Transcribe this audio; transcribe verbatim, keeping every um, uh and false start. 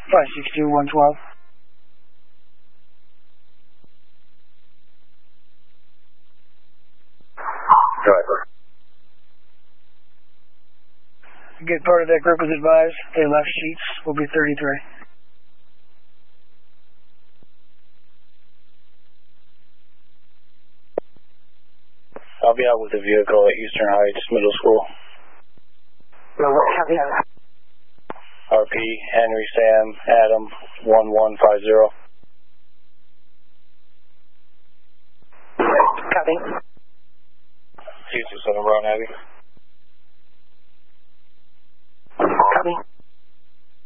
five six two, one twelve. Driver. Good part of that group was advised. They left sheets will be thirty-three. I'll be out with the vehicle at Eastern Heights Middle School. No, what copy? R P, Henry, Sam, Adam, one one five zero. Copy. two two seven, Brown Abbey.